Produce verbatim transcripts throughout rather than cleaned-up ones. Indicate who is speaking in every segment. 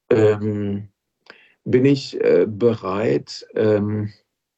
Speaker 1: ähm, bin ich äh, bereit, ähm,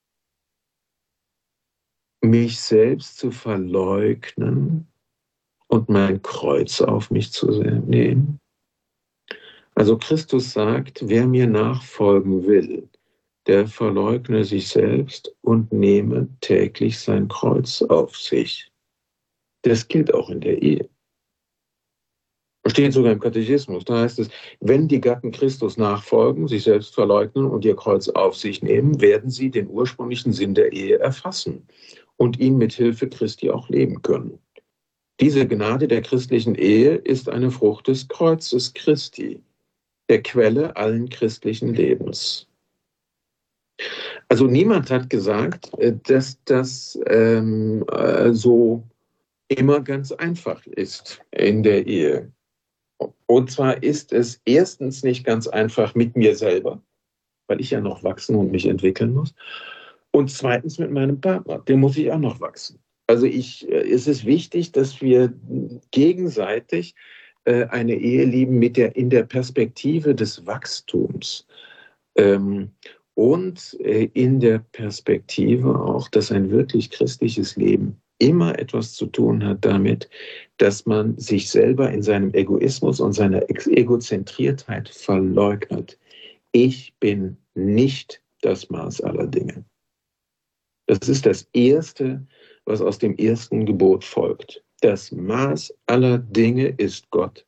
Speaker 1: mich selbst zu verleugnen und mein Kreuz auf mich zu nehmen? Also Christus sagt, wer mir nachfolgen will, der verleugne sich selbst und nehme täglich sein Kreuz auf sich. Das gilt auch in der Ehe. Steht sogar im Katechismus. Da heißt es, wenn die Gatten Christus nachfolgen, sich selbst verleugnen und ihr Kreuz auf sich nehmen, werden sie den ursprünglichen Sinn der Ehe erfassen und ihn mit Hilfe Christi auch leben können. Diese Gnade der christlichen Ehe ist eine Frucht des Kreuzes Christi, der Quelle allen christlichen Lebens. Also niemand hat gesagt, dass das ähm, so immer ganz einfach ist in der Ehe. Und zwar ist es erstens nicht ganz einfach mit mir selber, weil ich ja noch wachsen und mich entwickeln muss. Und zweitens mit meinem Partner, der muss ich auch noch wachsen. Also ich, es ist wichtig, dass wir gegenseitig eine Ehe lieben mit der, in der Perspektive des Wachstums. Ähm, und in der Perspektive auch, dass ein wirklich christliches Leben immer etwas zu tun hat damit, dass man sich selber in seinem Egoismus und seiner Egozentriertheit verleugnet. Ich bin nicht das Maß aller Dinge. Das ist das Erste, was aus dem ersten Gebot folgt. Das Maß aller Dinge ist Gott.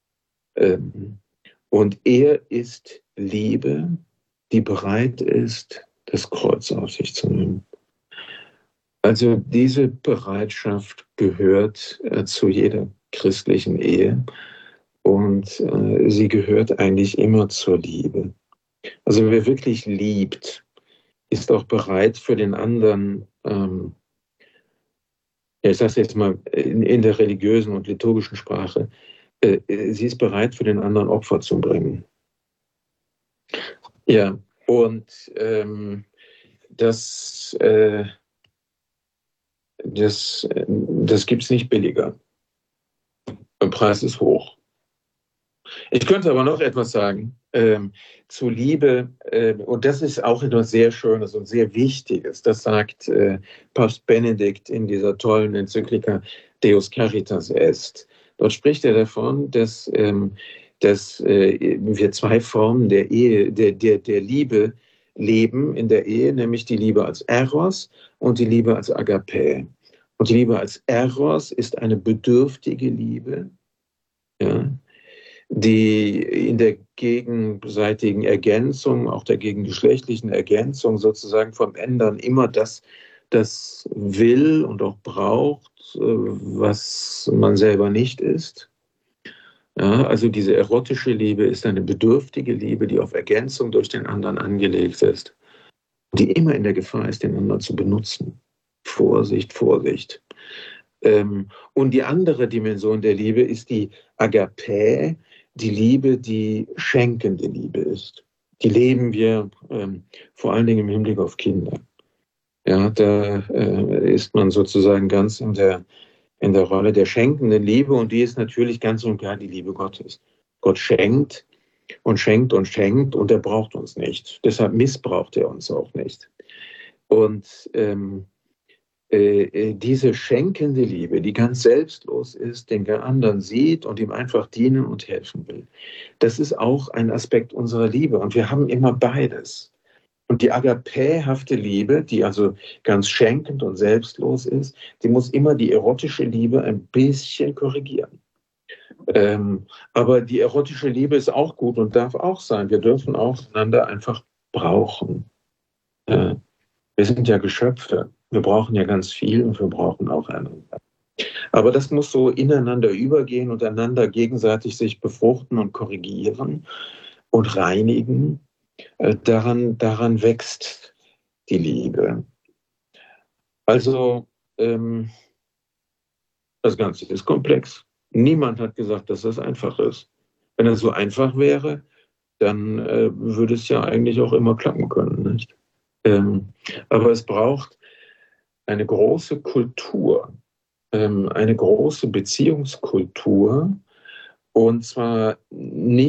Speaker 1: Und er ist Liebe, die bereit ist, das Kreuz auf sich zu nehmen. Also diese Bereitschaft gehört äh, zu jeder christlichen Ehe und äh, sie gehört eigentlich immer zur Liebe. Also wer wirklich liebt, ist auch bereit für den anderen, ähm, ja, ich sage es jetzt mal in, in der religiösen und liturgischen Sprache, äh, sie ist bereit für den anderen Opfer zu bringen. Ja, und ähm, das, äh, das, das gibt es nicht billiger. Der Preis ist hoch. Ich könnte aber noch etwas sagen ähm, zu Liebe, äh, und das ist auch etwas sehr Schönes und sehr Wichtiges. Das sagt äh, Papst Benedikt in dieser tollen Enzyklika Deus Caritas Est. Dort spricht er davon, dass, ähm, dass äh, wir zwei Formen der Ehe, der, der, der Liebe leben in der Ehe, nämlich die Liebe als Eros und die Liebe als Agape. Und die Liebe als Eros ist eine bedürftige Liebe, ja, die in der gegenseitigen Ergänzung, auch der gegengeschlechtlichen Ergänzung sozusagen vom Ändern immer das, das will und auch braucht, was man selber nicht ist. Ja, also diese erotische Liebe ist eine bedürftige Liebe, die auf Ergänzung durch den anderen angelegt ist, die immer in der Gefahr ist, den anderen zu benutzen. Vorsicht, Vorsicht. Und die andere Dimension der Liebe ist die Agape, die Liebe, die schenkende Liebe ist. Die leben wir ähm, vor allen Dingen im Hinblick auf Kinder. Ja, da äh, ist man sozusagen ganz in der, in der Rolle der schenkenden Liebe und die ist natürlich ganz und gar die Liebe Gottes. Gott schenkt und schenkt und schenkt und er braucht uns nicht. Deshalb missbraucht er uns auch nicht. Und ähm, äh, diese schenkende Liebe, die ganz selbstlos ist, den anderen sieht und ihm einfach dienen und helfen will, das ist auch ein Aspekt unserer Liebe. Und wir haben immer beides. Und die agapähafte Liebe, die also ganz schenkend und selbstlos ist, die muss immer die erotische Liebe ein bisschen korrigieren. Ähm, aber die erotische Liebe ist auch gut und darf auch sein. Wir dürfen auch einander einfach brauchen. Äh, wir sind ja Geschöpfe. Wir brauchen ja ganz viel und wir brauchen auch einander. Aber das muss so ineinander übergehen und einander gegenseitig sich befruchten und korrigieren und reinigen. Äh, daran, daran wächst die Liebe. Also ähm, das Ganze ist komplex. Niemand hat gesagt, dass das einfach ist. Wenn es so einfach wäre, dann äh, würde es ja eigentlich auch immer klappen können, nicht? Ähm, aber es braucht eine große Kultur, ähm, eine große Beziehungskultur, und zwar nicht